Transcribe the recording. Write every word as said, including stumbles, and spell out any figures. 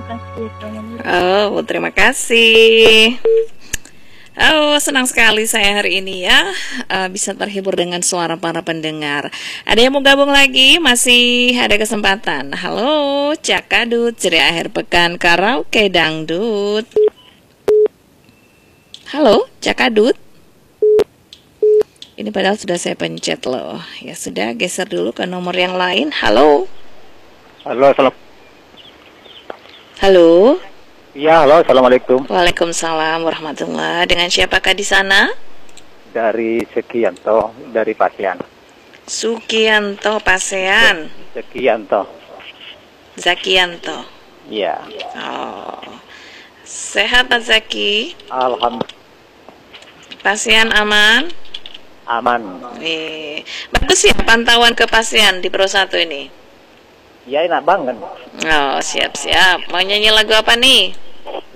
kasih. Oh, terima kasih. Oh, senang sekali saya hari ini ya uh, bisa terhibur dengan suara para pendengar. Ada yang mau gabung lagi? Masih ada kesempatan. Halo, Cakadut, ceria akhir pekan karaoke dangdut. Halo, Cakadut. Ini padahal sudah saya pencet loh. Ya sudah, geser dulu ke nomor yang lain. Halo. Halo, salam. Halo. Iya, halo, assalamualaikum. Waalaikumsalam warahmatullah. Dengan siapakah di sana? Dari Sekianto, dari Pasian. Sukianto Pasean. Sekianto. Zakianto. Iya. Oh. Sehat Pak Zaki? Alhamdulillah. Pasien aman? Aman. Nih, bagus ya pantauan ke pasien di Pro satu ini. Iya, enak banget. Oh, siap-siap. Mau nyanyi lagu apa nih?